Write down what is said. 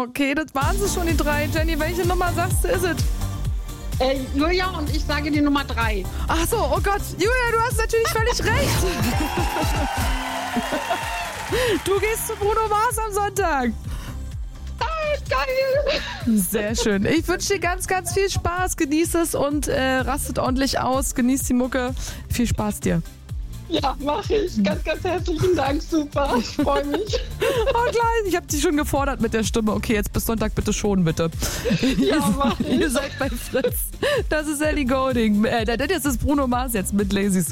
Okay, das waren sie schon, die 3. Jenny, welche Nummer sagst du, ist es? Julia, und ich sage die Nummer 3. Ach so, oh Gott. Julia, du hast natürlich völlig recht. Du gehst zu Bruno Mars am Sonntag. Geil! Sehr schön. Ich wünsche dir ganz, ganz viel Spaß. Genieß es und rastet ordentlich aus. Genieß die Mucke. Viel Spaß dir. Ja, mache ich. Ganz, ganz herzlichen Dank. Super. Ich freue mich. Oh, gleich. Ich habe dich schon gefordert mit der Stimme. Okay, jetzt bis Sonntag bitte schon, bitte. Ja, mach ich. Ihr seid bei Fritz. Das ist Ellie Goulding. Das ist Bruno Mars jetzt mit Lazy Song.